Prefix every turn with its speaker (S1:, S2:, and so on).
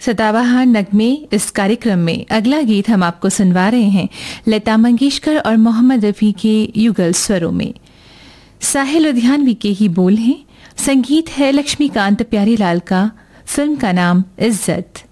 S1: सदाबहार नगमे इस कार्यक्रम में अगला गीत हम आपको सुनवा रहे हैं लता मंगेशकर और मोहम्मद रफ़ी के युगल स्वरों में। साहिल लुधियानवी के ही बोल हैं, संगीत है लक्ष्मीकांत प्यारीलाल का, फिल्म का नाम इज्जत।